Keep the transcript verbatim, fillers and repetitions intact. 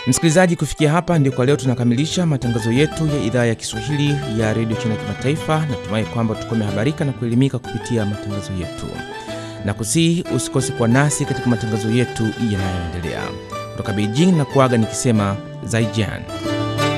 Msikilizaji, kufikia hapa ndio kwa leo tunakamilisha matangazo yetu ya idhaa ya Kiswahili ya Radio China Kimataifa. Natumai kwamba tukomehabarika na kuelimika kupitia matangazo yetu. Na kusihi usikose kwa nasi katika matangazo yetu yanayoendelea. Kutoka Beijing na kuaga nikisema Zaijian.